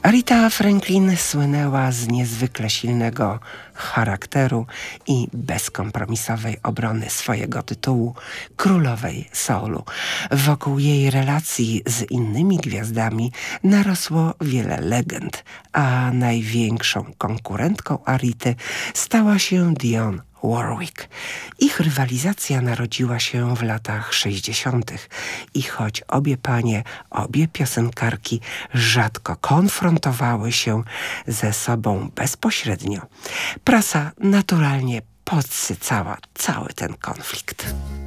Aretha Franklin słynęła z niezwykle silnego charakteru i bezkompromisowej obrony swojego tytułu królowej soulu. Wokół jej relacji z innymi gwiazdami narosło wiele legend, a największą konkurentką Arety stała się Dionne Warwick. Ich rywalizacja narodziła się w latach 60. i choć obie piosenkarki rzadko konfrontowały się ze sobą bezpośrednio, prasa naturalnie podsycała cały ten konflikt.